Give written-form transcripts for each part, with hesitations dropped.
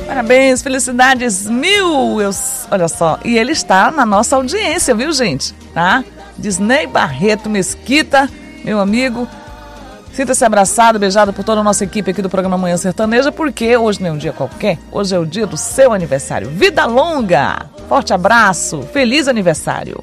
Parabéns, felicidades mil. Olha só, e ele está na nossa audiência, viu, gente? Tá? Disney Barreto Mesquita, meu amigo. Sinta-se abraçado, beijado por toda a nossa equipe aqui do programa Manhã Sertaneja, porque hoje não é um dia qualquer, hoje é o dia do seu aniversário. Vida longa! Forte abraço, feliz aniversário!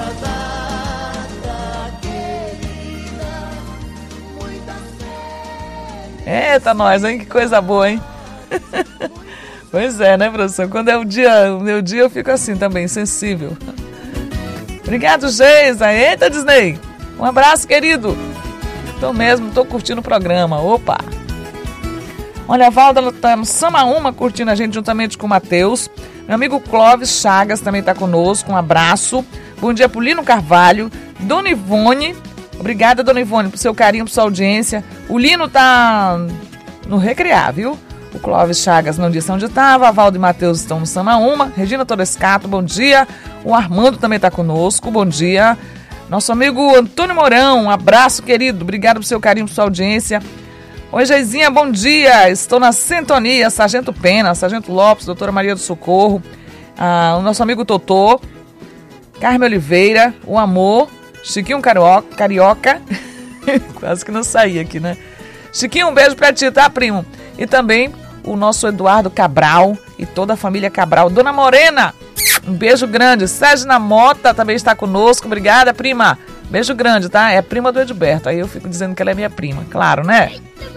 Eita, nós, hein? Que coisa boa, hein? Pois é, né, professor? Quando é o meu dia, eu fico assim também, sensível. Obrigado, Geisa. Eita, Disney. Um abraço, querido. Tô curtindo o programa. Opa. Olha, a Valda tá no Samaúma curtindo a gente juntamente com o Matheus. Meu amigo Clóvis Chagas também tá conosco. Um abraço. Bom dia pro Lino Carvalho. Dona Ivone. Obrigada, Dona Ivone, por seu carinho, por sua audiência. O Lino tá no Recrear, viu? O Clóvis Chagas não disse onde estava. A Valdo e Matheus estão no Samaúma. Regina Torescato, bom dia. O Armando também está conosco, bom dia. Nosso amigo Antônio Mourão, um abraço, querido. Obrigado por seu carinho, por sua audiência. Oi, Geizinha, bom dia. Estou na sintonia. Sargento Pena, Sargento Lopes, doutora Maria do Socorro. O nosso amigo Totô. Carmen Oliveira, o Amor. Chiquinho Carioca. Quase que não saí aqui, né? Chiquinho, um beijo pra ti, tá, primo? E também o nosso Eduardo Cabral e toda a família Cabral. Dona Morena, um beijo grande. Sérgio Mota também está conosco. Obrigada, prima. Beijo grande, tá? É prima do Edilberto. Aí eu fico dizendo que ela é minha prima. Claro, né?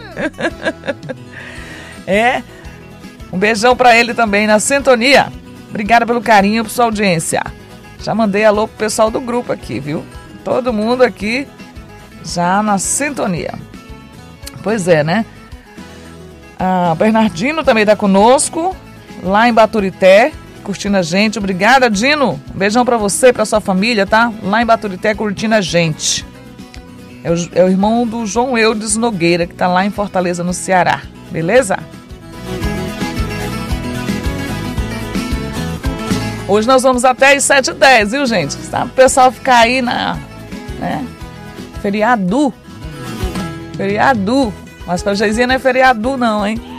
É. Um beijão pra ele também na sintonia. Obrigada pelo carinho, por sua audiência. Já mandei alô pro pessoal do grupo aqui, viu? Todo mundo aqui já na sintonia. Pois é, né? Bernardino também está conosco, lá em Baturité, curtindo a gente. Obrigada, Dino. Um beijão para você e para sua família, tá? Lá em Baturité, curtindo a gente. É o irmão do João Eudes Nogueira, que está lá em Fortaleza, no Ceará. Beleza? Hoje nós vamos até às 7h10, viu, gente? Tá? O pessoal ficar aí né? Feriado. Mas pra Geizinha não é feriado, não, hein?